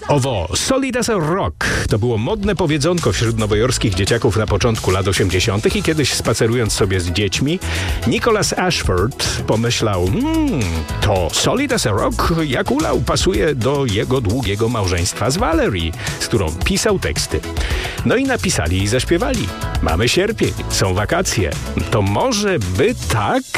Owo, solid as a rock, to było modne powiedzonko wśród nowojorskich dzieciaków na początku lat 80. i kiedyś spacerując sobie z dziećmi, Nicholas Ashford pomyślał, to solid as a rock jak ulał pasuje do jego długiego małżeństwa z Valerie, z którą pisał teksty. No i napisali i zaśpiewali. Mamy sierpień, są wakacje. To może by tak